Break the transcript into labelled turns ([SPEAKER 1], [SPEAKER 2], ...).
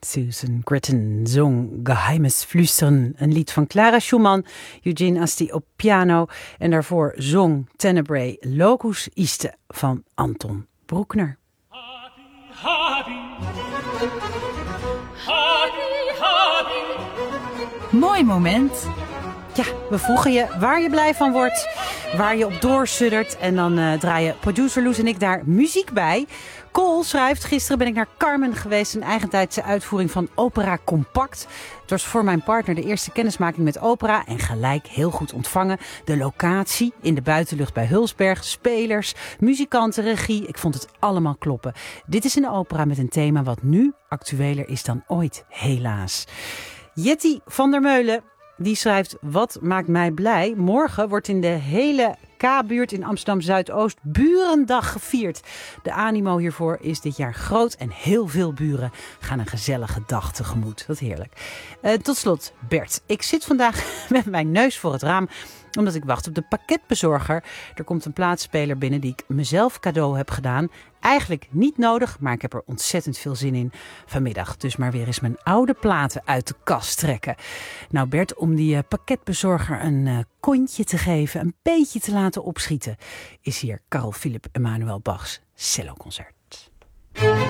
[SPEAKER 1] Susan Gritton zong Geheimes Flüstern, een lied van Clara Schumann, Eugene Asti op piano en daarvoor zong Tenebrae Locus Iste van Anton Bruckner.
[SPEAKER 2] Mooi moment.
[SPEAKER 1] Ja, we vroegen je waar je blij van wordt, waar je op doorsuddert en dan draaien producer Loes en ik daar muziek bij. Cole schrijft, gisteren ben ik naar Carmen geweest, een eigentijdse uitvoering van Opera Compact. Het was voor mijn partner de eerste kennismaking met opera en gelijk heel goed ontvangen. De locatie in de buitenlucht bij Hulsberg, spelers, muzikanten, regie, ik vond het allemaal kloppen. Dit is een opera met een thema wat nu actueler is dan ooit, helaas. Jetty van der Meulen, die schrijft, wat maakt mij blij? Morgen wordt in de hele K-buurt in Amsterdam-Zuidoost Burendag gevierd. De animo hiervoor is dit jaar groot en heel veel buren gaan een gezellige dag tegemoet. Wat heerlijk. Tot slot, Bert. Ik zit vandaag met mijn neus voor het raam omdat ik wacht op de pakketbezorger. Er komt een plaatspeler binnen die ik mezelf cadeau heb gedaan. Eigenlijk niet nodig, maar ik heb er ontzettend veel zin in vanmiddag. Dus maar weer eens mijn oude platen uit de kast trekken. Nou Bert, om die pakketbezorger een kontje te geven, een beetje te laten opschieten, is hier Carl Philipp Emanuel Bachs celloconcert.